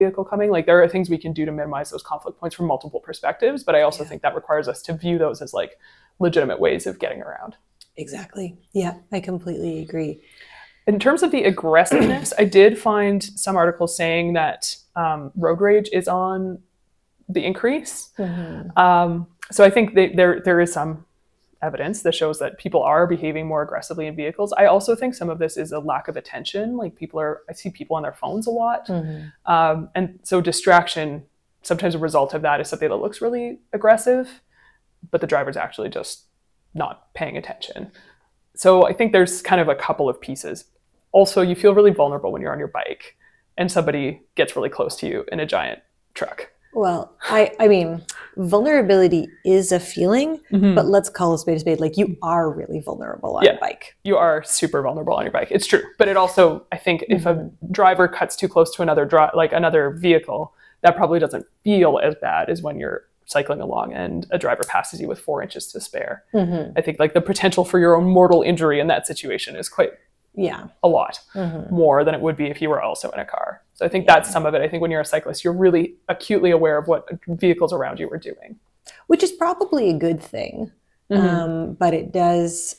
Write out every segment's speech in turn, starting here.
vehicle coming. Like there are things we can do to minimize those conflict points from multiple perspectives, but I also think that requires us to view those as like legitimate ways of getting around. Exactly. Yeah, I completely agree. In terms of the aggressiveness, I did find some articles saying that road rage is on the increase. So I think there is some evidence that shows that people are behaving more aggressively in vehicles. I also think some of this is a lack of attention. Like I see people on their phones a lot. And so distraction, sometimes a result of that is something that looks really aggressive, but the driver's actually just not paying attention. So I think there's kind of a couple of pieces. Also, you feel really vulnerable when you're on your bike and somebody gets really close to you in a giant truck. Well, I mean, vulnerability is a feeling, but let's call a spade. Like you are really vulnerable on a bike. You are super vulnerable on your bike. It's true. But it also, I think if a driver cuts too close to another vehicle, that probably doesn't feel as bad as when you're cycling along and a driver passes you with 4 inches to spare. I think like the potential for your own mortal injury in that situation is quite a lot more than it would be if you were also in a car. So I think that's some of it. I think when you're a cyclist, you're really acutely aware of what vehicles around you are doing. Which is probably a good thing. But it does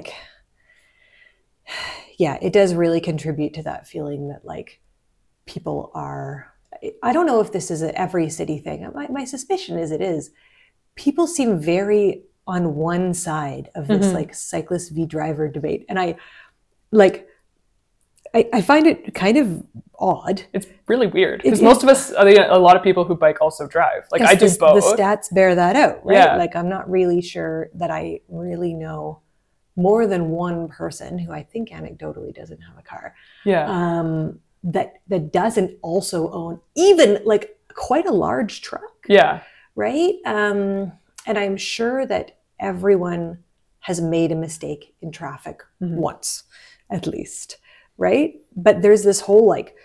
it does really contribute to that feeling that like people are, I don't know if this is an every city thing. My suspicion is it is. People seem very on one side of this like cyclist v driver debate. And I find it kind of odd. It's really weird because most of us, a lot of people who bike also drive. Like I do both. The stats bear that out, right? Yeah. Like I'm not really sure that I really know more than one person who I think anecdotally doesn't have a car. Yeah. That doesn't also own even like quite a large truck. Yeah. Right. And I'm sure that everyone has made a mistake in traffic once, at least. Right. But there's this whole like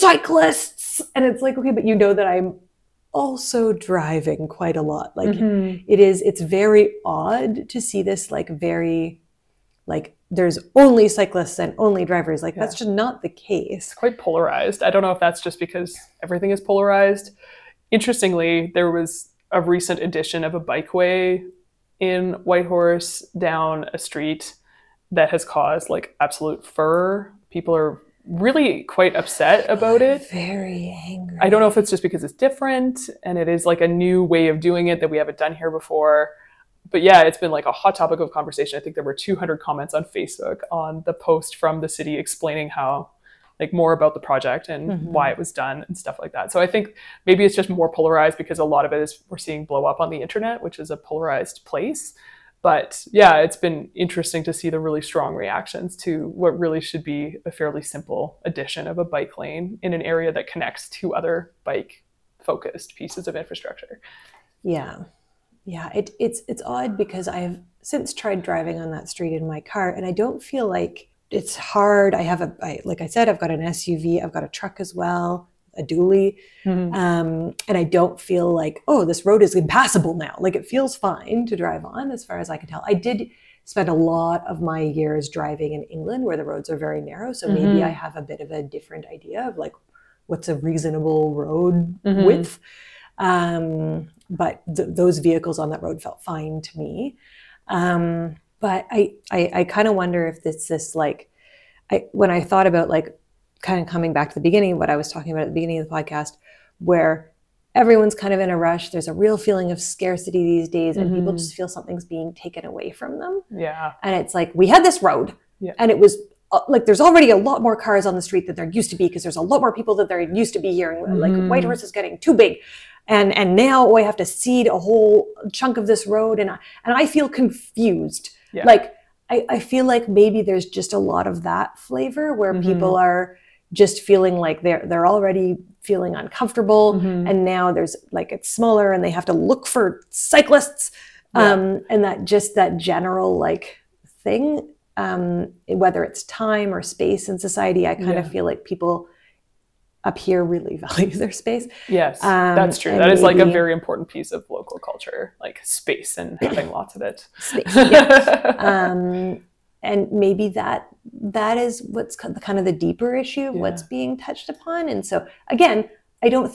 cyclists and it's like, okay, but you know that I'm also driving quite a lot. Like it's very odd to see this like very like there's only cyclists and only drivers. Like that's just not the case. It's quite polarized. I don't know if that's just because everything is polarized. Interestingly, there was a recent edition of a bikeway in Whitehorse down a street that has caused like absolute furor. People are really quite upset about it. Very angry. I don't know if it's just because it's different and it is like a new way of doing it that we haven't done here before. But yeah, it's been like a hot topic of conversation. I think there were 200 comments on Facebook on the post from the city explaining how like more about the project and why it was done and stuff like that. So I think maybe it's just more polarized because a lot of it is we're seeing blow up on the internet, which is a polarized place. But yeah, it's been interesting to see the really strong reactions to what really should be a fairly simple addition of a bike lane in an area that connects to other bike-focused pieces of infrastructure. Yeah. Yeah, it's odd because I have since tried driving on that street in my car and I don't feel like it's hard. Like I said, I've got an SUV, I've got a truck as well, a dually. And I don't feel like, oh, this road is impassable now. Like it feels fine to drive on as far as I can tell. I did spend a lot of my years driving in England where the roads are very narrow. So maybe I have a bit of a different idea of like what's a reasonable road width. But those vehicles on that road felt fine to me. But I kind of wonder if this like, when I thought about like kind of coming back to the beginning, what I was talking about at the beginning of the podcast, where everyone's kind of in a rush. There's a real feeling of scarcity these days and people just feel something's being taken away from them. Yeah. And it's like, we had this road and it was like, there's already a lot more cars on the street than there used to be because there's a lot more people than there used to be here. And like Whitehorse is getting too big. And now I have to cede a whole chunk of this road. And I feel confused. Yeah. Like, I feel like maybe there's just a lot of that flavor where people are just feeling like they're already feeling uncomfortable. And now there's like, it's smaller and they have to look for cyclists. And that general like thing, whether it's time or space in society, I kind of feel like people up here really value their space. Yes, that's true. That is like a very important piece of local culture, like space and having lots of it. Space, yeah. And maybe that is what's kind of the deeper issue of what's being touched upon. And so again, I don't